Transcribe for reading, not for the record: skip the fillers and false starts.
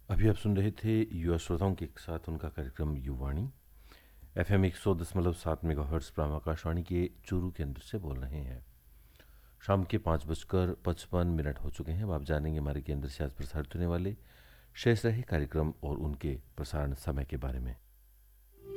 अभी आप सुन रहे थे युवा श्रोताओं के साथ उनका कार्यक्रम युवाणी। FM 100.7 मेगाहर्ट्ज़ पर हम आकाशवाणी के चूरू केंद्र से बोल रहे हैं। शाम के 5:55 हो चुके हैं। अब आप जानेंगे हमारे केंद्र से आज प्रसारित होने वाले शेष रहे कार्यक्रम और उनके प्रसारण समय के बारे में।